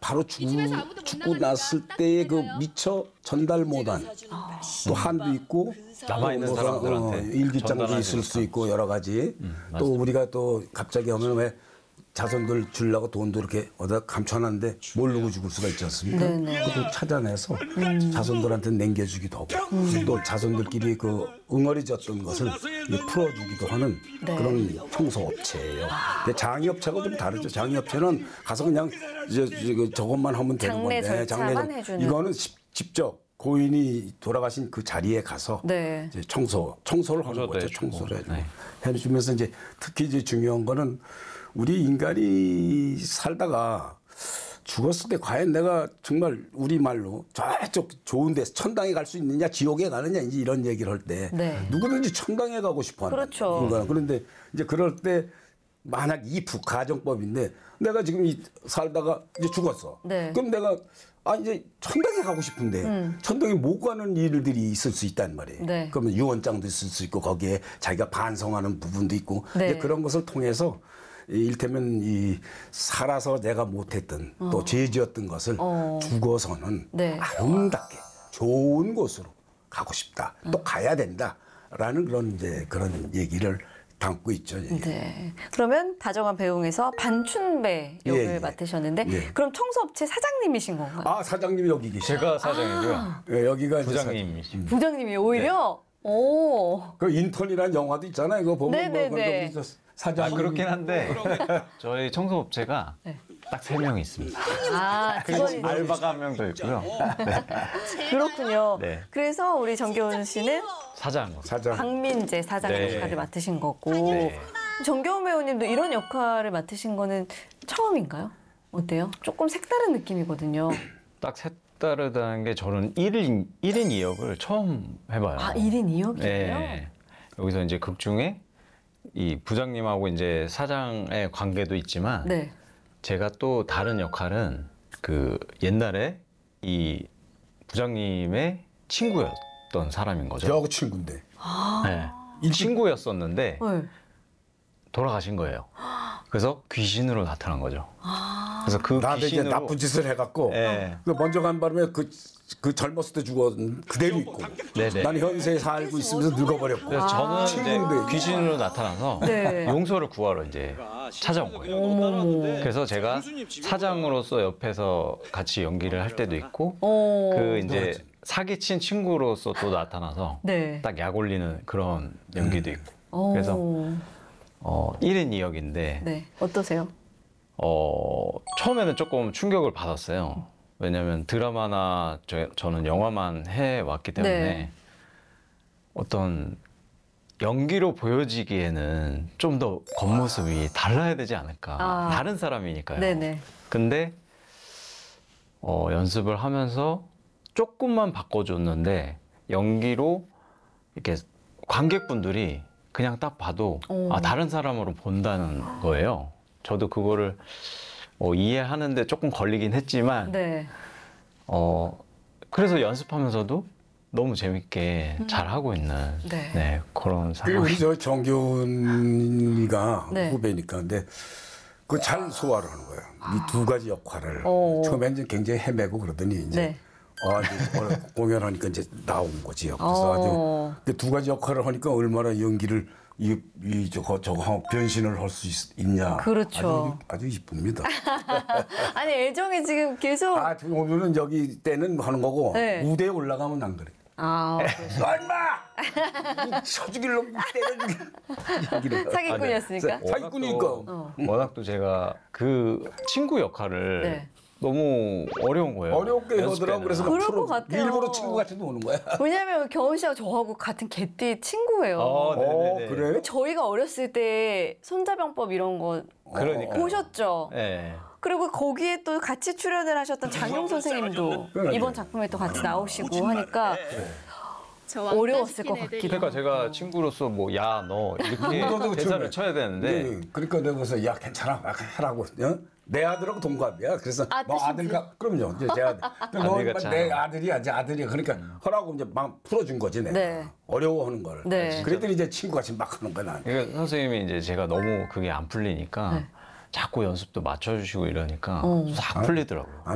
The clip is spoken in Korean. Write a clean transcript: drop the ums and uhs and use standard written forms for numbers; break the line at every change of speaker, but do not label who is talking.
바로 죽고 났을 때의 그 미처 전달 못한 또 한도 있고
남아있는 사람들한테
일기장도
전달하지
있을 수
못한.
있고 여러 가지 또
맞습니다.
우리가 또 갑자기 하면 왜 자손들 주려고 돈도 이렇게 어디다 감춰놨는데 모르고 죽을 수가 있지 않습니까?
네네.
그것도 찾아내서 자손들한테 남겨주기도 하고 또 자손들끼리 그 응어리졌던 것을 풀어주기도 하는
네.
그런 청소업체예요. 근데 장의업체가 좀 다르죠. 장의업체는 가서 그냥 이제 저것만 하면 되는
장례
건데
절차만 해주는.
이거는 직접 고인이 돌아가신 그 자리에 가서
네.
이제 청소를 하는
청소도
거죠.
해주고.
청소를 해주고.
네.
해주면서 이제 특히 이제 중요한 거는 우리 인간이 살다가 죽었을 때 과연 내가 정말 우리 말로 저쪽 좋은 데서 천당에 갈 수 있느냐 지옥에 가느냐 이제 이런 얘기를 할 때
네.
누구든지 천당에 가고 싶어 한다.
그렇죠.
인간은. 그런데 이제 그럴 때 만약 이 가정법인데 내가 지금 살다가 이제 죽었어.
네.
그럼 내가 이제 천당에 가고 싶은데 천당에 못 가는 일들이 있을 수 있단 말이에요.
네.
그러면 유언장도 있을 수 있고 거기에 자기가 반성하는 부분도 있고
네.
이제 그런 것을 통해서 일테면 이 살아서 내가 못했던 또 죄지었던 것을 죽어서는
네.
아름답게 좋은 곳으로 가고 싶다. 또 가야 된다라는 그런 이제 그런 얘기를 담고 있죠. 예.
네. 그러면 다정한 배웅에서 반춘배 역을
예, 예.
맡으셨는데
예.
그럼 청소업체 사장님이신 건가요?
사장님이 여기 계시죠.
제가 사장이고요.
예, 여기가 이제
부장님이십니다.
부장님이 오히려 오.
그 인턴이라는 영화도 있잖아요. 그거 보면
네네네.
사장
그렇긴 한데 저희 청소업체가
네.
딱 3명 있습니다.
직원이
그리고 알바가 한 명 더 있고요.
그렇군요.
네.
그래서 우리 정겨운 씨는
사장.
박민재 사장
네.
역할을 맡으신 거고
네.
정겨운 배우님도 이런 역할을 맡으신 거는 처음인가요? 어때요? 조금 색다른 느낌이거든요.
딱 색다르다는 게 저는 1인 2역을 처음 해봐요.
1인 2역이요?
네. 여기서 이제 극 중에 이 부장님하고 이제 사장의 관계도 있지만
네.
제가 또 다른 역할은 그 옛날에 이 부장님의 친구였던 사람인 거죠.
저하고 친구인데.
네. 친구였었는데
네.
돌아가신 거예요. 그래서 귀신으로 나타난 거죠. 그래서 그
나한테 이제
귀신으로
나쁜 짓을 해갖고
네.
그 먼저 간 바람에 그 젊었을 때 죽은 그대로 있고
네네.
나는 현세에 살고 있으면서 늙어버렸고
그래서 저는 이제
친구인데.
귀신으로 나타나서
네.
용서를 구하러 이제 찾아온 거예요. 그래서 제가 사장으로서 옆에서 같이 연기를 할 때도 있고 그 이제 사기친 친구로서 또 나타나서
네.
딱 약 올리는 그런 연기도 있고 그래서 1인 2역인데
네. 어떠세요?
처음에는 조금 충격을 받았어요. 왜냐하면 드라마나 저는 영화만 해왔기 때문에
네.
어떤 연기로 보여지기에는 좀 더 겉모습이 달라야 되지 않을까. 다른 사람이니까요.
네네.
근데 연습을 하면서 조금만 바꿔줬는데 연기로 이렇게 관객분들이 그냥 딱 봐도 다른 사람으로 본다는 거예요. 저도 그거를 이해하는데 조금 걸리긴 했지만
네.
그래서 연습하면서도 너무 재밌게 잘 하고 있는
네.
그런
그리고
상황이.
우리 저 정규훈이가
네.
후배니까 근데 그 잘 소화를 하는 거예요. 이 두 가지 역할을 처음엔 이제 굉장히 헤매고 그러더니 이제
네.
이제 공연하니까 이제 나온 거지. 그래서 아주 근데 두 가지 역할을 하니까 얼마나 연기를 저거 변신을 할 수 있냐.
그렇죠.
아주 이쁩니다.
아니 애정이 지금 계속
오늘은 여기 때는 하는 거고
네.
무대에 올라가면 안 그래. 얼마 서주길로 때려주길.
사기꾼이었으니까.
사기꾼이니까.
워낙 또 제가 그 친구 역할을
네.
너무 어려운 거예요.
어렵게
연습
하더라고.
때는.
그래서
그럴
프로
것 같아요.
일부러 친구 같이 노는 거야.
왜냐면 겨운 씨하고 저하고 같은 개띠 친구예요.
네네네.
그래?
저희가 어렸을 때 손자병법 이런 거
그러니까.
보셨죠?
네.
그리고 거기에 또 같이 출연을 하셨던 장용 선생님도 이번 작품에 또 같이 나오시고 하니까 어려웠을 것 같기도
그러니까
하고.
제가 친구로서 뭐 야 너 이렇게
너도
대사를
처음에.
쳐야 되는데
네, 그러니까 내가 그래서 야 괜찮아 하라고. 내 아들하고 동갑이야. 그래서 너
뜻인지.
아들가 그럼요. 이제 제 아들.
아들같이
너내
하라고.
아들이야, 제 아들이야. 그러니까 하라고 이제 막 풀어준 거지 내가.
네.
어려워하는 걸.
네.
그랬더니 이제 친구같이 막 하는 거야 난.
그러니까 선생님이 이제 제가 너무 그게 안 풀리니까 자꾸 연습도 맞춰주시고 이러니까 싹 풀리더라고요.